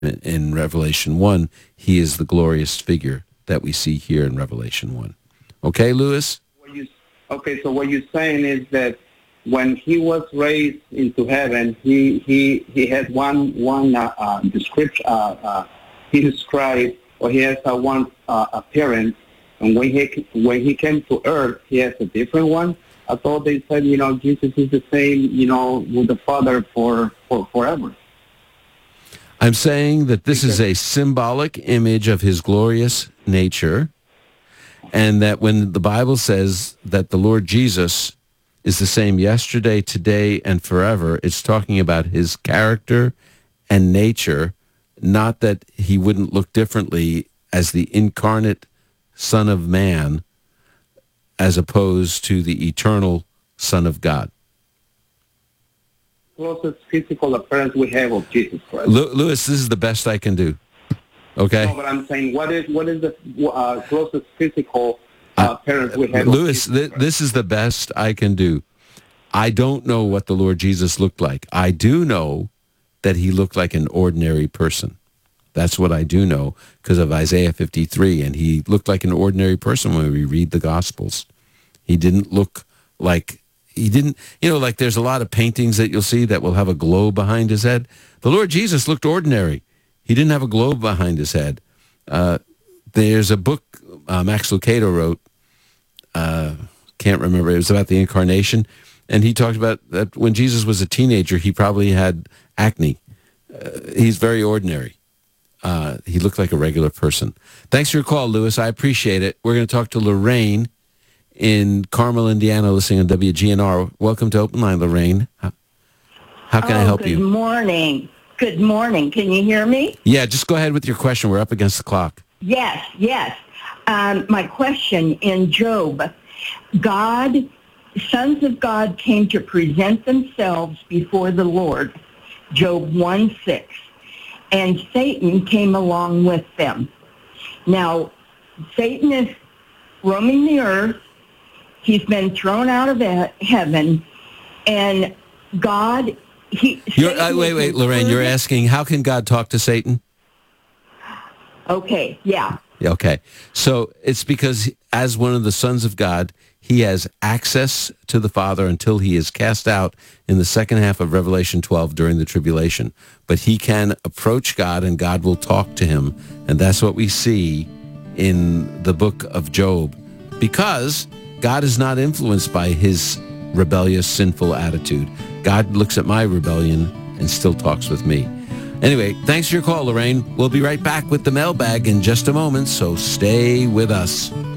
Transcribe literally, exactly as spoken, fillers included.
in Revelation one, he is the glorious figure that we see here in Revelation one. Okay, Lewis? What you, okay, so what you're saying is that when he was raised into heaven, he he, he had one one uh, uh, description. Uh, uh, he described, or he has a one uh, appearance, and when he when he came to earth, he has a different one. I thought they said, you know, Jesus is the same, you know, with the Father for, for forever. I'm saying that this is a symbolic image of his glorious nature, and that when the Bible says that the Lord Jesus is the same yesterday, today, and forever, it's talking about his character and nature, not that he wouldn't look differently as the incarnate Son of Man as opposed to the eternal Son of God. Closest physical appearance we have of Jesus Christ. Lu- Lewis, this is the best I can do. Okay? No, but I'm saying, what is what is the uh, closest physical uh, appearance we have Lewis, of Jesus th- this is the best I can do. I don't know what the Lord Jesus looked like. I do know that he looked like an ordinary person. That's what I do know because of Isaiah fifty-three, and he looked like an ordinary person when we read the Gospels. He didn't look like, he didn't, you know, like there's a lot of paintings that you'll see that will have a globe behind his head. The Lord Jesus looked ordinary. He didn't have a globe behind his head. Uh, there's a book uh, Max Lucado wrote, uh, can't remember, it was about the incarnation, and he talked about that when Jesus was a teenager, he probably had acne. Uh, he's very ordinary. Uh, he looked like a regular person. Thanks for your call, Lewis. I appreciate it. We're going to talk to Lorraine in Carmel, Indiana, listening on W G N R. Welcome to Open Line, Lorraine. How, how can oh, I help good you? Good morning. Good morning. Can you hear me? Yeah, just go ahead with your question. We're up against the clock. Yes, yes. Um, my question in Job, God, sons of God came to present themselves before the Lord, Job one six, and Satan came along with them. Now, Satan is roaming the earth. He's been thrown out of heaven, and God, he... You're, uh, wait, wait, Lorraine, you're asking, how can God talk to Satan? Okay, yeah. Okay, so it's because as one of the sons of God, he has access to the Father until he is cast out in the second half of Revelation twelve during the tribulation. But he can approach God and God will talk to him. And that's what we see in the book of Job. Because God is not influenced by his rebellious, sinful attitude. God looks at my rebellion and still talks with me. Anyway, thanks for your call, Lorraine. We'll be right back with the mailbag in just a moment, so stay with us.